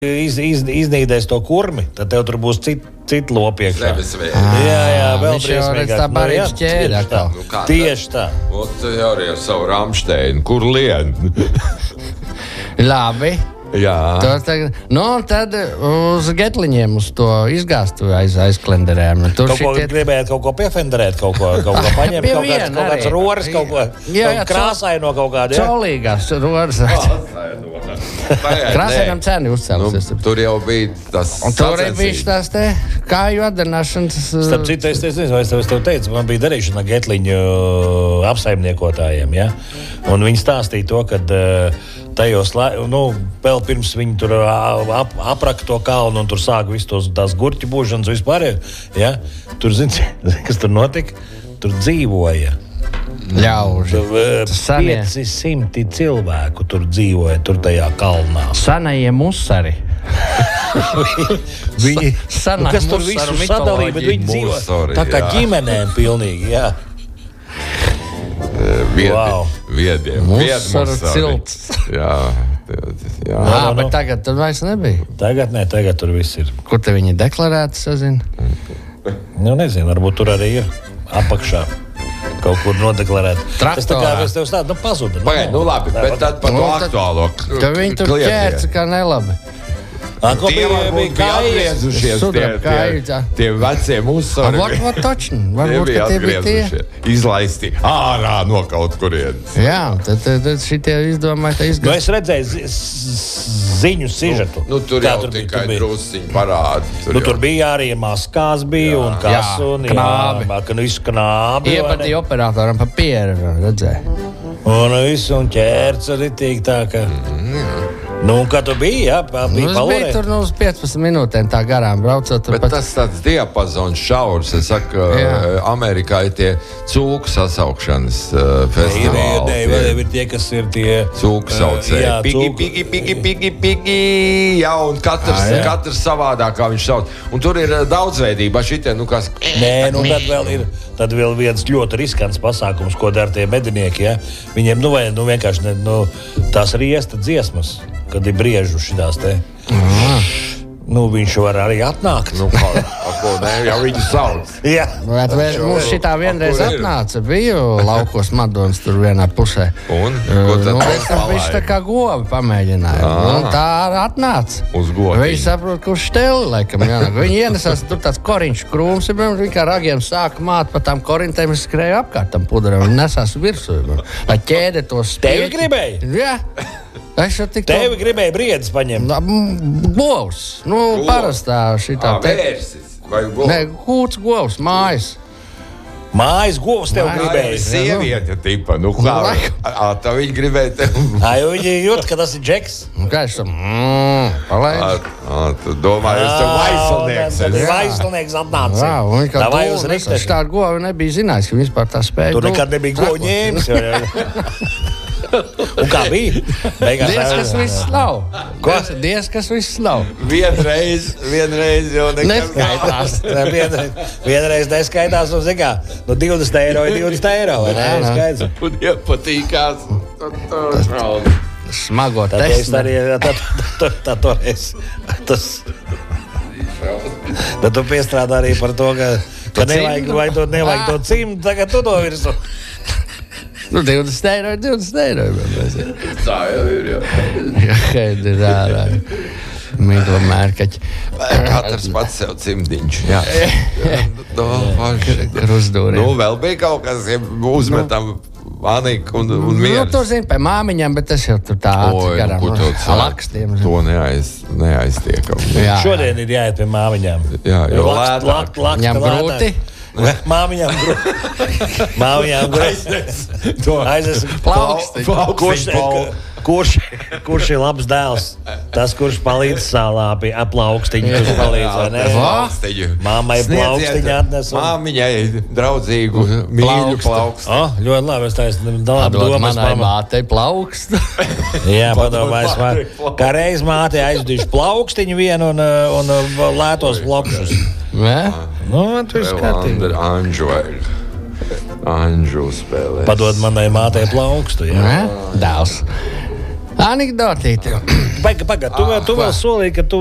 iznīdēs to kurmi, tad tev tur būs citi lopiekšā. Jā, vēl briesmīgāk. Tieši tā. Jau arī ar savu Ramsteinu, kur lien? Labi. Jā. Tad uz getliņiem uz to izgāstu aizklenderēm. Kaut ko gribējāt, kaut ko piefenderēt, kaut ko paņemt, kaut kāds roris, kaut ko krāsaino kaut kādu. Colīgās roris. Krāsainam ceni uzcēlusies. Tur jau bija tas un tur arī bija tās te kāju atdarināšanas. Starp citu, es nezinu, vai es tev teicu, man bija darīšana getliņu apsaimniekotājiem, ja? Un viņi stāstīja to, kad tajos, vēl pirms viņi tur apraka to kalnu un tur sāka visu tās gurķu būšanas vispār, ja? Tur, zini, kas tur notika? Tur dzīvoja. Ļauži. 500 cilvēku tur dzīvoja, tur tajā kalnā. Sanajie musari. Viņi, kas tur visu sadalīja, bet viņi dzīvo tā kā ģimenēm pilnīgi, jā. Viediem. Musaru cilts. Jā. Bet tagad tur vairs nebija. Tagad tur viss ir. Kur te viņi deklarēti, sazina? Nezinu, varbūt tur arī ir apakšā. Kaut kur nodeklarēt. Tas tā kā es tev stādu, pazuda. Labi, bet tad par to aktuālo. Tad viņi tur ķērca kā nelabi. Tie varbūt bija atgriezušies, tie vecie musari. Varbūt, ka tie bija tie. Izlaisti ārā no kaut kurienes. Jā, tad šitie izdomāja, es redzēju ziņu sižetu. Tur jau tikai drusciņi parādi. Tur bija arī maskās bija un kas un visu knābi. Iepatīja operatoram pa pieru, redzēju. Un visu un ķērca arī tīk tā, ka... kā tu biji, jā? Es biju tur uz 15 minūtēm tā garām braucot. Bet tas tāds diapazons šaurs. Es saku, Amerikā ir tie cūku sasaukšanas festivāli. Ir tie, kas ir tie... Cūku saucēji. Pigi. Jā, un katrs savādāk, kā viņš sauc. Un tur ir daudzveidība. Šitie, kas... Tad vēl viens ļoti riskants pasākums, ko dara tie medinieki, ja? Viņiem, vienkārši tās riesta dziesmas, kad ir briežu šitās te. Viņš var arī atnākt. Jau viņu sauc. Jā. Mums šitā vienreiz atnāca. Biju laukos Madonas tur vienā pusē. Un? Viņš tā kā govi pamēģināja. Un tā atnāca. Uz govi. Viņš saprot, kurš šteli, laikam, jānāk. Viņi ienesās, tur tāds koriņš krūms, viņi kā ragiem sāka māt pa tām korintēm, es skrēju apkārt tam puderam. Viņi nesās virsū. Lai ķēde tos spieķi. Tevi gribēja? Jā. Tevi gribēja briedis paņemt? Govs. Parastā šitā. Vērsis vai govs? Nē, kūts govs, mājas. Mājas govs tev gribēja? Sieviete tipa, tā viņi gribēja tev. Viņi jūt, ka tas ir džeks? Kā es palaidu? Tu domāji, es tev vaislnieks. Vaislnieks atnāca. Tā vai uz rikteši. Šitā govi nebija zinājis, ka vispār tā spēja. Tu nekad nebija govu ņēmis. Un kā bija? Dievs, kas viss nav. Ko? Dievs, kas viss nav. Vienreiz jau neskaitās. Vienreiz neskaitās, un zikā, 20 eiro ir 20 eiro, vai ne? Skaidrs. Un iepatīkās. Smago testu. Tā toreiz. Bet tu piestrādā arī par to, ka nevajag to cimdu, tagad tu to virsu. 20 eiro ir 20 eiro. Tā jau ir, jā. Kad ir ārā. Mīgo mērkaķi. Katrs pats sev cimdiņš. Jā. Krustdūri. Vēl bija kaut kas, ja uzmetam Anika un mieras. To zinu pie māmiņām, bet tas jau tur tā garām. Lakstiem. To neaiztiekam. Šodien ir jāiet pie māmiņām. Jā, jo lētāk. Viņam grūti. Māmiņām grūti. Aizies plaukstiņu. Kurš ir labs dēls? Tas, kurš palīdz salāpi plaukstiņu, kurš palīdz, vai ne? Plaukstiņu. Māmai plaukstiņu atnesu. Māmiņai draudzīgu mīļu plaukstu. Ļoti labi, es taisnu domās manai mātei plaukstu. Jā, padomājas, kā reiz mātei aizdīšu plaukstiņu vienu un lētos plokšus. Tu esi skatīgi. Anžu spēlēs. Padod manai mātei plaukstu, jā. Dēls. Anekdotīte. Pagaid, tu vēl solīji, ka tu